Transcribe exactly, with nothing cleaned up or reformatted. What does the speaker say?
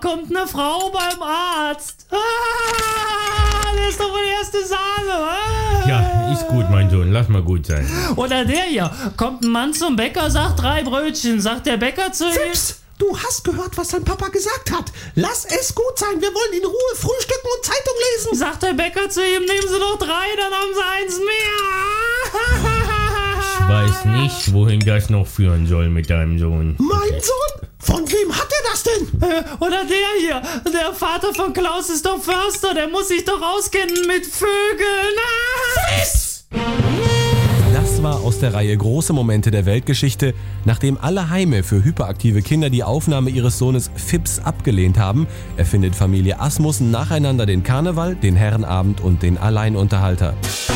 kommt eine Frau beim Arzt. Ah, das ist doch wohl die erste Sahne. Ah. Ja, ist gut, mein Sohn, lass mal gut sein. Oder der hier, kommt ein Mann zum Bäcker, sagt drei Brötchen, sagt der Bäcker zu ihm... Fips, du hast gehört, was dein Papa gesagt hat. Lass es gut sein, wir wollen in Ruhe frühstücken und Zeitung lesen. Sagt der Bäcker zu ihm, nehmen Sie doch drei, dann haben Sie eins mehr. Ich weiß nicht, wohin das noch führen soll mit deinem Sohn. Mein Sohn? Von wem hat er das denn? Äh, Oder der hier, der Vater von Klaus ist doch Förster, der muss sich doch auskennen mit Vögeln. Fips! Das war aus der Reihe Große Momente der Weltgeschichte. Nachdem alle Heime für hyperaktive Kinder die Aufnahme ihres Sohnes Fips abgelehnt haben, erfindet Familie Asmussen nacheinander den Karneval, den Herrenabend und den Alleinunterhalter.